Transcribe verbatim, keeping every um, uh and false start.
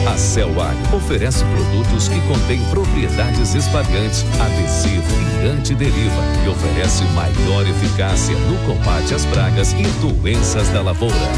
A Celag oferece produtos que contêm propriedades espalhantes, adesivo e antideriva e oferece maior eficácia no combate às pragas e doenças da lavoura.